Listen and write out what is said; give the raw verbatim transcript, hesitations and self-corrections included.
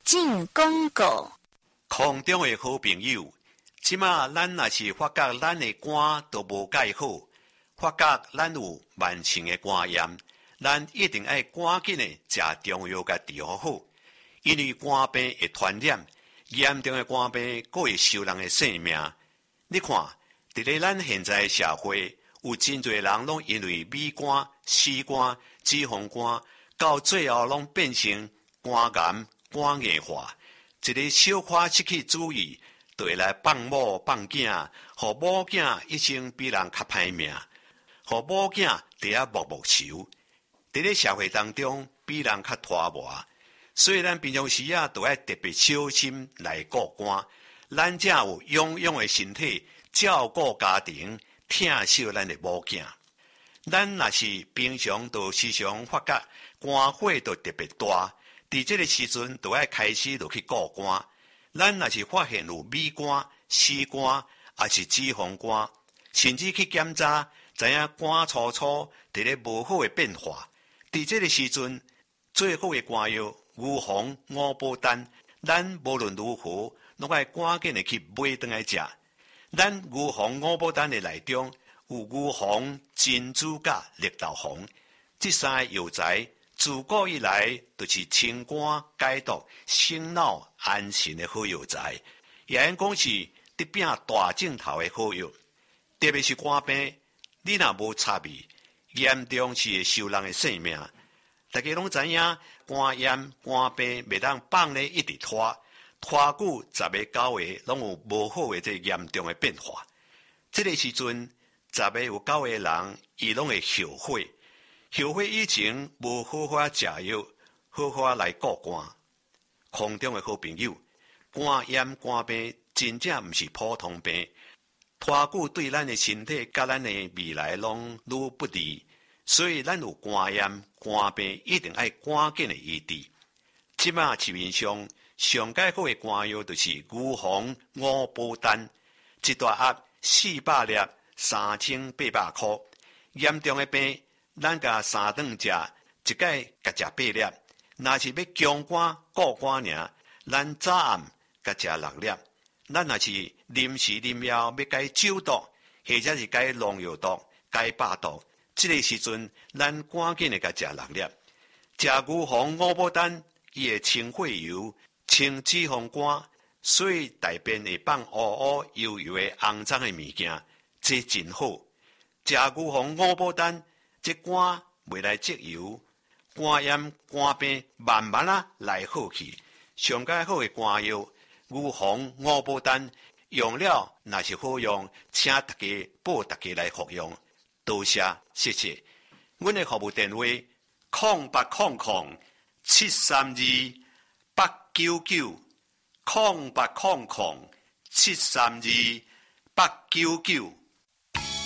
进广告。 空中的好朋友，即马咱若是发觉咱的肝都无介好，发觉咱有慢性的肝炎，咱一定要赶紧的食中药甲治疗好，因为肝病会传染，严重的肝病佫会收人的性命。你看，伫咧咱现在的社会，有真侪人拢因为米肝、死肝、脂肪肝，到最后拢变成肝癌、肝硬化。一个小可失去主意，就会来放某放囝，互某囝一生比人较歹命，互某囝伫遐默默愁，伫咧社会当中比人较拖磨。所以咱平常时啊，都要特别小心来顾肝，咱才有勇勇的身体照顾家庭，疼惜咱的某囝。咱若是平常都时常发觉肝火都特别大，伫这个时阵就要开始就去顾肝。咱若是发现有米肝、死肝，也是脂肪肝，甚至去检查，知影肝粗粗伫咧无好的变化。伫这个时阵，最好的肝药牛黄、五宝丹，咱无论如何，拢爱赶紧的去买回来食。咱牛黄、五宝丹的内中有牛黄、珍珠甲绿豆黄，这三个药材。自古以来，就是清肝解毒、醒脑安神的好药材，也因讲是得拼大镜头的好药。特别是肝病，你若无插味，严重是会收人的性命。大家拢知影，肝炎、肝病袂当放咧一直拖，拖久十个九个拢有无好的这严重的变化。这个时阵，十个有九个人，伊拢会后悔。后悔以前无好好食药，好好来顾肝。空中的好朋友，肝炎、肝病真正毋是普通病，拖久对咱的身体甲咱的未来拢愈不利。所以咱有肝炎、肝病一定要赶紧的医治。即马市面上上介好的肝药就是牛黄、五宝丹，一大盒四百粒，三千八百块。严重的病。咱甲三顿食，一摆甲食八粒。若是要强肝固肝尔，咱早暗甲食六粒。咱若是临时临要要解酒毒，或者是解农药毒、解百毒，这个时阵咱赶紧的甲食六粒。食牛黄五宝丹，伊会清血油、清脂肪肝，所以大便会放乌乌油油的肮脏的物件，这真好。食牛黄五宝丹。这肝袂来积油，肝炎、肝病慢慢啊来好去。上介好的肝药牛黄、五宝丹，用了若是好用，请大家报大家来服用。多谢，谢谢。阮的服务电话：空八空空七三二八九九，空八空空七三二八九九。